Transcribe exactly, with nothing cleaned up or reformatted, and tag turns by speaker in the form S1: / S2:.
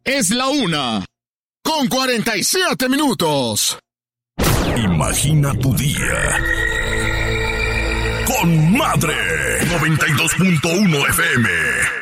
S1: Es la una, con cuarenta y siete minutos.
S2: Imagina tu día con Madre noventa y dos punto uno F M.